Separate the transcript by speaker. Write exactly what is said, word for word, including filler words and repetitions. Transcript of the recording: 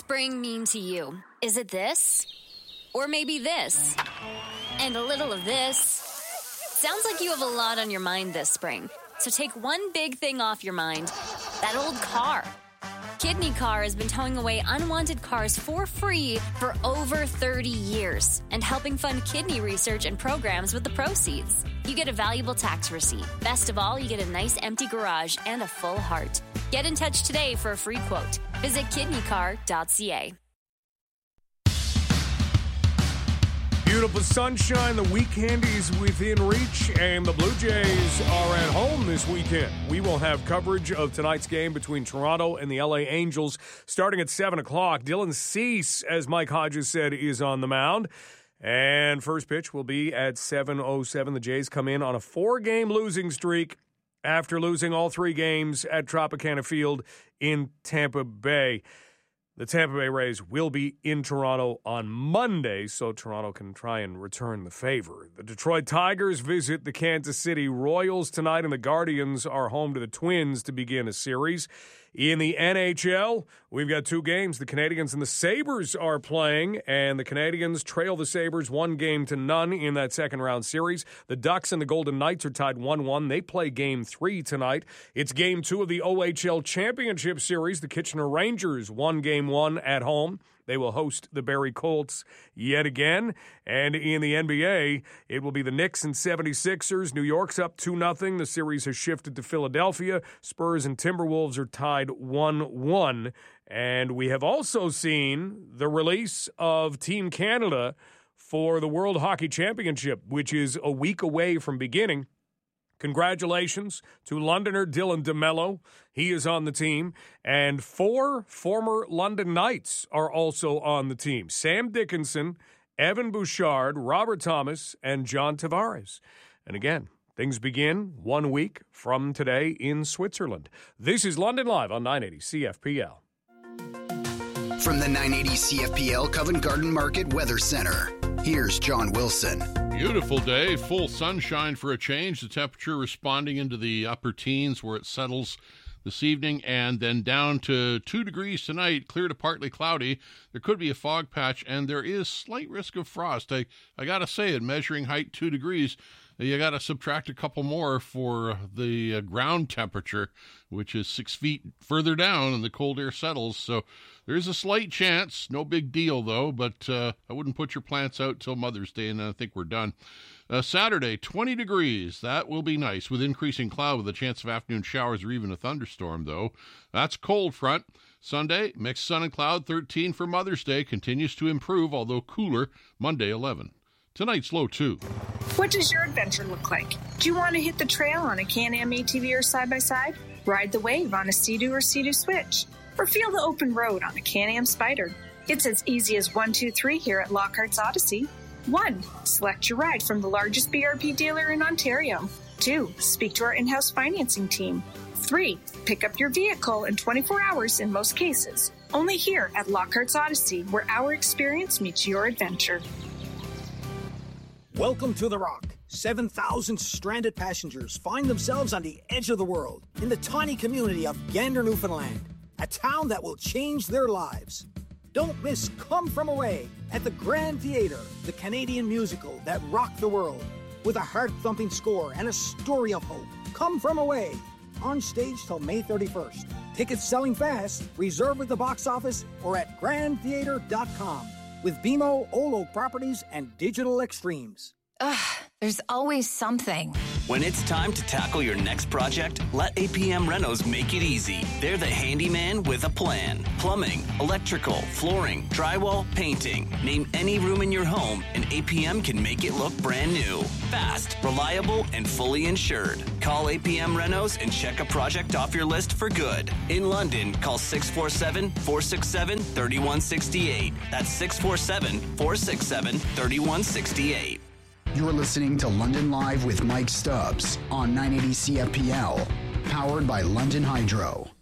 Speaker 1: spring mean to you? Is it this? Or maybe this? And a little of this? Sounds like you have a lot on your mind this spring. So take one big thing off your mind. That old car. Kidney Car has been towing away unwanted cars for free for over thirty years and helping fund kidney research and programs with the proceeds. You get a valuable tax receipt. Best of all, you get a nice empty garage and a full heart. Get in touch today for a free quote. Visit kidney car dot c a.
Speaker 2: Beautiful sunshine. The weekend is within reach, and the Blue Jays are at home this weekend. We will have coverage of tonight's game between Toronto and the L A Angels starting at seven o'clock. Dylan Cease, as Mike Hodges said, is on the mound. And first pitch will be at seven oh seven. The Jays come in on a four-game losing streak after losing all three games at Tropicana Field in Tampa Bay. The Tampa Bay Rays will be in Toronto on Monday, so Toronto can try and return the favor. The Detroit Tigers visit the Kansas City Royals tonight, and the Guardians are home to the Twins to begin a series. In the N H L, we've got two games. The Canadiens and the Sabres are playing, and the Canadiens trail the Sabres one game to none in that second-round series. The Ducks and the Golden Knights are tied one one. They play game three tonight. It's game two of the O H L Championship Series. The Kitchener Rangers won game one at home. They will host the Barrie Colts yet again. And in the N B A, it will be the Knicks and seventy-sixers. New York's up two nothing. The series has shifted to Philadelphia. Spurs and Timberwolves are tied one one. And we have also seen the release of Team Canada for the World Hockey Championship, which is a week away from beginning. Congratulations to Londoner Dylan DeMello. He is on the team. And four former London Knights are also on the team. Sam Dickinson, Evan Bouchard, Robert Thomas, and John Tavares. And again, things begin one week from today in Switzerland. This is London Live on nine eighty C F P L.
Speaker 3: From the nine eighty C F P L Covent Garden Market Weather Center, here's John Wilson.
Speaker 4: Beautiful day, full sunshine for a change. The temperature responding into the upper teens where it settles this evening, and then down to two degrees tonight, clear to partly cloudy. There could be a fog patch, and there is slight risk of frost. I, I got to say, at measuring height two degrees, you got to subtract a couple more for the uh, ground temperature, which is six feet further down, and the cold air settles. So there's a slight chance. No big deal, though, but uh, I wouldn't put your plants out till Mother's Day, and I think we're done. Uh, Saturday, twenty degrees. That will be nice with increasing cloud with a chance of afternoon showers or even a thunderstorm, though. That's cold front. Sunday, mixed sun and cloud, thirteen for Mother's Day. Continues to improve, although cooler. Monday, eleven. Tonight's low, too.
Speaker 5: What does your adventure look like? Do you want to hit the trail on a Can-Am A T V or side-by-side? Ride the wave on a Sea-Doo or Sea-Doo Switch? Or feel the open road on a Can-Am Spyder? It's as easy as one, two, three here at Lockhart's Odyssey. One, select your ride from the largest B R P dealer in Ontario. Two, speak to our in-house financing team. Three, pick up your vehicle in twenty-four hours in most cases. Only here at Lockhart's Odyssey, where our experience meets your adventure.
Speaker 6: Welcome to The Rock. seven thousand stranded passengers find themselves on the edge of the world in the tiny community of Gander, Newfoundland, a town that will change their lives. Don't miss Come From Away at the Grand Theatre, the Canadian musical that rocked the world, with a heart-thumping score and a story of hope. Come From Away, on stage till May thirty-first. Tickets selling fast. Reserve at the box office or at grand theatre dot com with B M O, Old Oak Properties, and Digital Extremes.
Speaker 7: Ugh, there's always something.
Speaker 8: When it's time to tackle your next project, let A P M Renos make it easy. They're the handyman with a plan. Plumbing, electrical, flooring, drywall, painting. Name any room in your home and A P M can make it look brand new. Fast, reliable, and fully insured. Call A P M Renos and check a project off your list for good. In London, call six four seven, four six seven, three one six eight. That's six four seven, four six seven, three one six eight.
Speaker 3: You're listening to London Live with Mike Stubbs on nine eighty C F P L, powered by London Hydro.